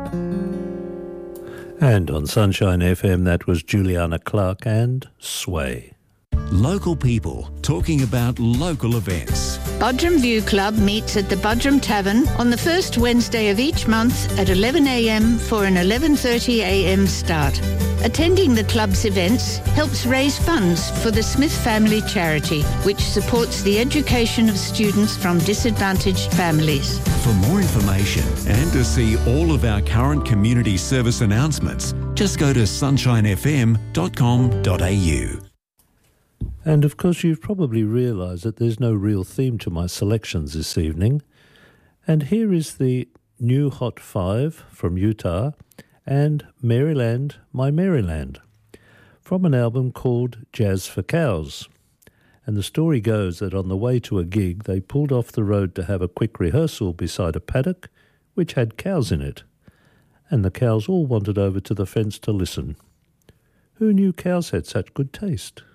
And on Sunshine FM, that was Juliana Clark and Sway. Local people talking about local events. Budrum View Club meets at the Budrum Tavern on the first Wednesday of each month at 11 a.m. for an 11:30 a.m. start. Attending the club's events helps raise funds for the Smith Family Charity, which supports the education of students from disadvantaged families. For more information and to see all of our current community service announcements, just go to sunshinefm.com.au. And of course you've probably realised that there's no real theme to my selections this evening. And here is the new Hot 5 from Utah and Maryland, My Maryland, from an album called Jazz for Cows. And the story goes that on the way to a gig, they pulled off the road to have a quick rehearsal beside a paddock which had cows in it. And the cows all wandered over to the fence to listen. Who knew cows had such good taste?